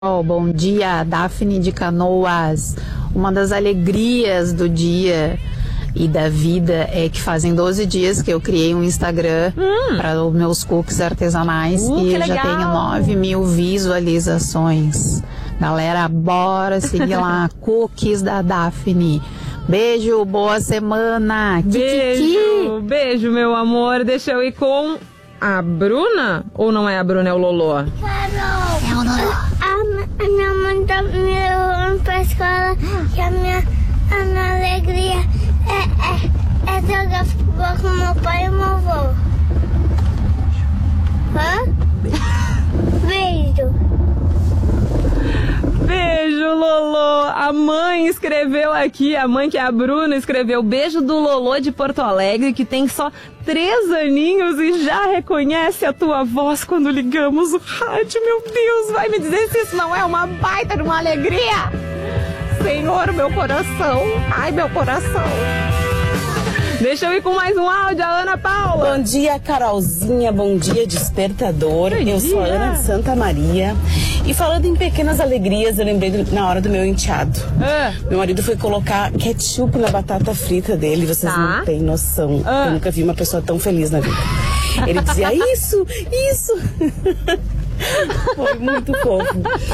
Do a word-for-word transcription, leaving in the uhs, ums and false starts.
Oh, bom dia, Daphne de Canoas. Uma das alegrias do dia e da vida é que fazem doze dias que eu criei um Instagram hum. para os meus cookies artesanais uh, e eu legal. já tenho nove mil visualizações. Galera, bora seguir lá, Cookies da Daphne. Beijo, boa semana. Beijo, Kikiki. beijo, meu amor. Deixa eu ir com a Bruna? Ou não é a Bruna, é o Lolô? Carol. É o Lolô. A minha mãe tá me levando pra escola e a minha, a minha alegria é, é, é jogar futebol com meu pai e meu avô. Hã? Beijo. Beijo, Lolô. A mãe escreveu aqui, a mãe que é a Bruna escreveu: beijo do Lolô de Porto Alegre, que tem só três aninhos e já reconhece a tua voz quando ligamos o rádio. Meu Deus, vai me dizer se isso não é uma baita de uma alegria? Senhor, meu coração. Ai, meu coração. Deixa eu ir com mais um áudio, a Ana Paula. Bom dia, Carolzinha. Bom dia, despertador. Bom eu dia. sou a Ana de Santa Maria. E falando em pequenas alegrias, eu lembrei do, na hora do meu enteado. Ah. Meu marido foi colocar ketchup na batata frita dele. Vocês Tá. não têm noção. Ah. Eu nunca vi uma pessoa tão feliz na vida. Ele dizia, isso, isso. Foi muito fofo.